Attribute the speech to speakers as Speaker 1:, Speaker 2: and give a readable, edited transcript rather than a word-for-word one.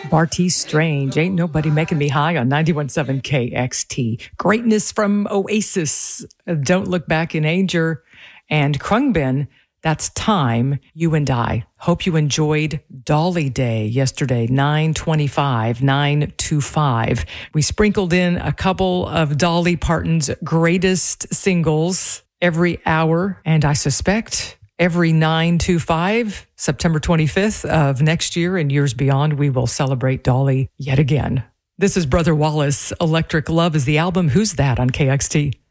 Speaker 1: Bartees Strange, Ain't Nobody Making Me High on 91.7 KXT. Greatness from Oasis, Don't Look Back in Anger. And Khruangbin, that's Time, You and I. Hope you enjoyed Dolly Day yesterday, 925. We sprinkled in a couple of Dolly Parton's greatest singles every hour, and I suspect every 925, September 25th of next year and years beyond, we will celebrate Dolly yet again. This is Brother Wallace. Electric Love is the album. Who's That on KXT?